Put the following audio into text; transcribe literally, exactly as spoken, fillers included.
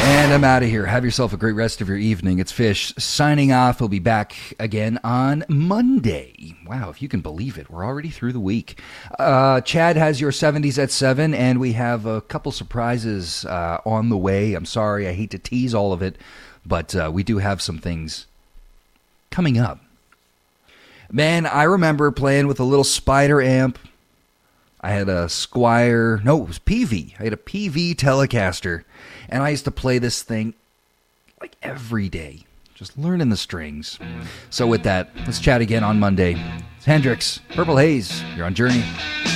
And I'm out of here. Have yourself a great rest of your evening. It's Fish signing off. We'll be back again on Monday. Wow, if you can believe it, we're already through the week. Uh, Chad has your seventies at seven, and we have a couple surprises uh, on the way. I'm sorry, I hate to tease all of it, but uh, we do have some things coming up. Man, I remember playing with a little Spider amp. I had a Squier, no, it was P V. I had a P V Telecaster, and I used to play this thing like every day, just learning the strings. So with that, let's chat again on Monday. It's Hendrix, Purple Haze, you're on Journey.